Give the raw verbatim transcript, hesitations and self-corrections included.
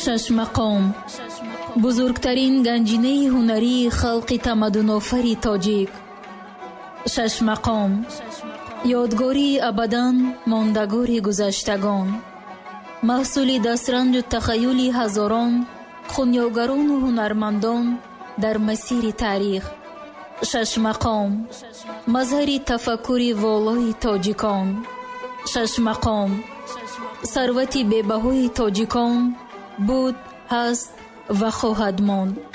شش مقام بزرگترین گنجینه هنری خلق تمدن‌آفری تاجیک. شش مقام یادگاری ابداً ماندگاری گذشتگان، محصول دسترنج و تخیل هزاران خونیاگران و هنرمندان در مسیر تاریخ. شش مقام مظهر تفکر والای تاجیکان. شش مقام ثروت بی‌بهای تاجیکان بود، هست و خواهد ماند.